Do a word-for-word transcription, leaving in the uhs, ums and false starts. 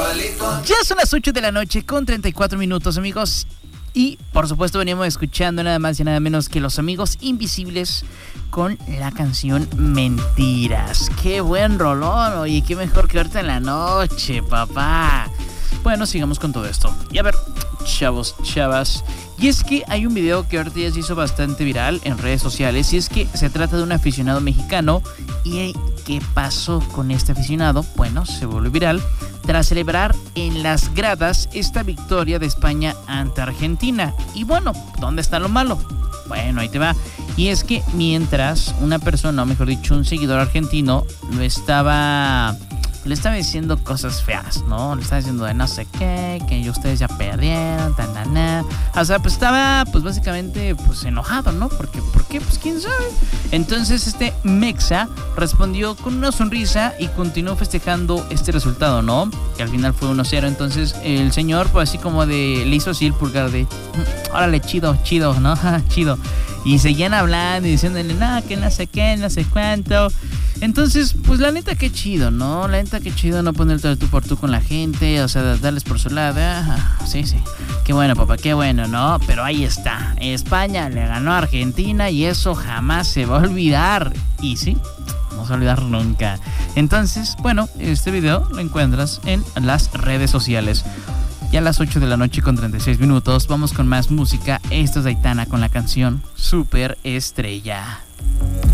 Ya son las ocho de la noche con treinta y cuatro minutos, amigos. Y por supuesto veníamos escuchando nada más y nada menos que Los Amigos Invisibles con la canción Mentiras. Qué buen rolón, oye, qué mejor que ahorita en la noche, papá. Bueno, sigamos con todo esto. Y a ver, chavos, chavas, y es que hay un video que ahorita ya se hizo bastante viral en redes sociales. Y es que se trata de un aficionado mexicano. ¿Y qué pasó con este aficionado? Bueno, se volvió viral tras celebrar en las gradas esta victoria de España ante Argentina. Y bueno, ¿dónde está lo malo? Bueno, ahí te va. Y es que mientras una persona, o mejor dicho, un seguidor argentino, lo estaba... le estaba diciendo cosas feas, ¿no? Le estaba diciendo de no sé qué, que ustedes ya perdieron, tan, tan, tan. O sea, pues estaba, pues básicamente, pues enojado, ¿no? Porque, ¿por qué? Pues quién sabe. Entonces este Mexa respondió con una sonrisa y continuó festejando este resultado, ¿no? Que al final fue uno cero. Entonces el señor, pues así como de, le hizo así el pulgar de, órale, chido, chido, ¿no? Chido. Y seguían hablando y diciéndole, no, que no sé qué, no sé cuánto. Entonces, pues la neta qué chido, ¿no? La neta qué chido no ponerte de tú por tú con la gente, o sea, darles por su lado. Ah, sí, sí. Qué bueno, papá, qué bueno, ¿no? Pero ahí está. España le ganó a Argentina y eso jamás se va a olvidar. Y sí, no se va a olvidar nunca. Entonces, bueno, este video lo encuentras en las redes sociales. Ya a las ocho de la noche con treinta y seis minutos, vamos con más música. Esto es Aitana con la canción Super Estrella.